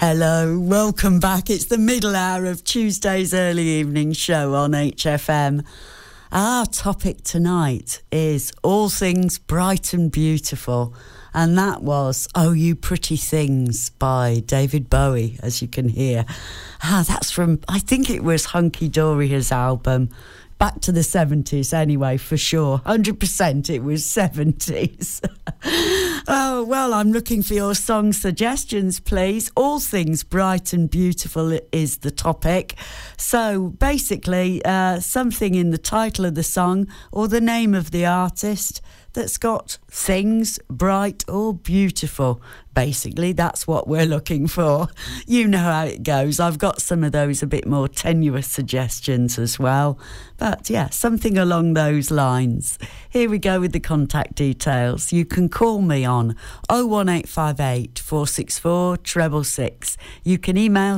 Hello, welcome back. It's the middle hour of Tuesday's early evening show on HFM. Our topic tonight is all things bright and beautiful, and that was Oh You Pretty Things by David Bowie, as you can hear. That's from, I think it was Hunky Dory, his album. Back to the 70s anyway, for sure. 100% it was 70s. Oh, well, I'm looking for your song suggestions, please. All things bright and beautiful is the topic. So basically, something in the title of the song or the name of the artist that's got things bright or beautiful. Basically, that's what we're looking for. You know how it goes. I've got some of those a bit more tenuous suggestions as well. But yeah, something along those lines. Here we go with the contact details. You can call me on 01858 464 666. You can email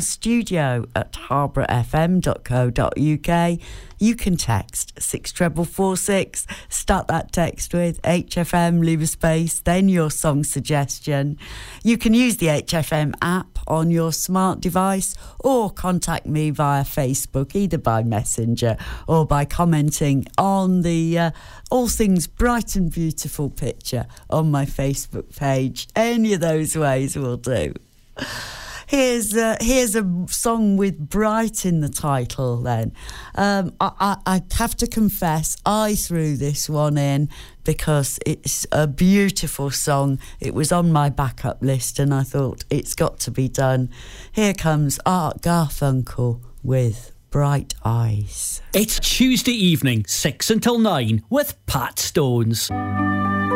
studio@harbourfm.co.uk. You can text 64446. Start that text with HFM, leave a space, then your song suggestion. You can use the HFM app on your smart device or contact me via Facebook, either by Messenger or by commenting on the All Things Bright and Beautiful picture on my Facebook page. Any of those ways will do. Here's a song with bright in the title then. I have to confess, I threw this one in because it's a beautiful song. It was on my backup list and I thought it's got to be done. Here comes Art Garfunkel with Bright Eyes. It's Tuesday evening, 6 until 9 with Pat Stones.